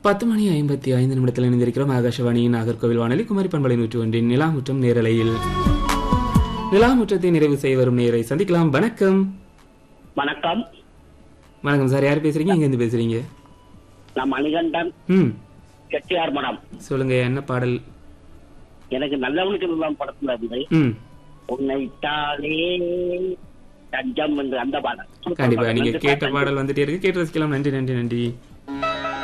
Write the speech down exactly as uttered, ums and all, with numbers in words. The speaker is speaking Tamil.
பத்து மணி ஐம்பத்தி ஐந்து நிமிடத்தில் இணைந்திருக்கிறோம். ஆகாஷவாணியின் நாகர்கோவில் வானொலி குமரி பண்பலை நூற்றி ஒன்றின் நிலாமுற்றம் நேரலையில் நிலாமுற்றத்தை நிறைவு செய்ய வரும் நேரை சந்திக்கலாம். வணக்கம். வணக்கம். வணக்கம் சார், யார் பேசுறீங்க, எங்க இருந்து பேசுறீங்க? நான் மணிகண்டன். ம், கெட்டியார் மடம். சொல்லுங்க, என்ன பாடல்? எனக்கு நல்லவனுக்கு படத்துல இருந்து ம், உன்னைத்தானே தஞ்சம் என்று அந்த பாடல். கண்டிப்பா நீங்க கேட்ட பாடல் வந்துட்டே இருக்கு, கேட்டு ரசிக்கலாம். நன்றி நன்றி நன்றி.